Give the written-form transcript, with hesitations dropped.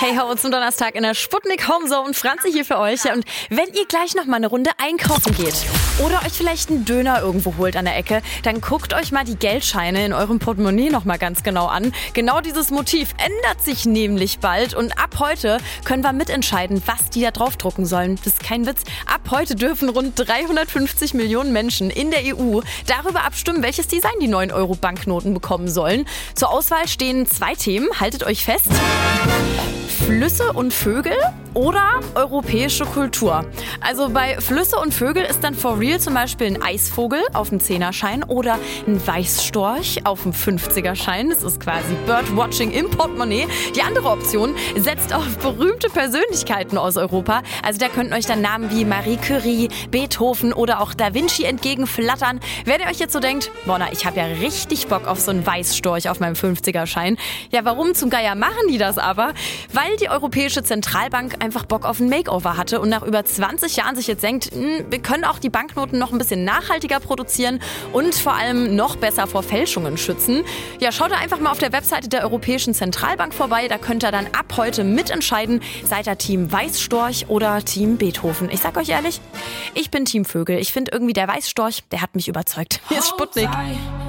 Hey ho, zum Donnerstag in der Sputnik Homezone. Franzi hier für euch. Und wenn ihr gleich noch mal eine Runde einkaufen geht oder euch vielleicht einen Döner irgendwo holt an der Ecke, dann guckt euch mal die Geldscheine in eurem Portemonnaie noch mal ganz genau an. Genau dieses Motiv ändert sich nämlich bald und ab heute können wir mitentscheiden, was die da draufdrucken sollen. Das ist kein Witz. Ab heute dürfen rund 350 Millionen Menschen in der EU darüber abstimmen, welches Design die 9-Euro-Banknoten bekommen sollen. Zur Auswahl stehen 2 Themen. Haltet euch fest. Flüsse und Vögel oder europäische Kultur. Also bei Flüsse und Vögel ist dann for real zum Beispiel ein Eisvogel auf dem 10er-Schein oder ein Weißstorch auf dem 50er-Schein. Das ist quasi Birdwatching im Portemonnaie. Die andere Option setzt auf berühmte Persönlichkeiten aus Europa. Also da könnten euch dann Namen wie Marie Curie, Beethoven oder auch Da Vinci entgegenflattern. Wenn ihr euch jetzt so denkt, Bona, ich habe ja richtig Bock auf so einen Weißstorch auf meinem 50er-Schein. Ja, warum zum Geier machen die das aber? Weil die Europäische Zentralbank einfach Bock auf ein Makeover hatte und nach über 20 Jahren sich jetzt denkt, wir können auch die Banknoten noch ein bisschen nachhaltiger produzieren und vor allem noch besser vor Fälschungen schützen. Ja, schaut da einfach mal auf der Webseite der Europäischen Zentralbank vorbei. Da könnt ihr dann ab heute mitentscheiden, seid ihr Team Weißstorch oder Team Beethoven. Ich sag euch ehrlich, ich bin Team Vögel. Ich finde irgendwie der Weißstorch, der hat mich überzeugt. Hier ist Sputnik.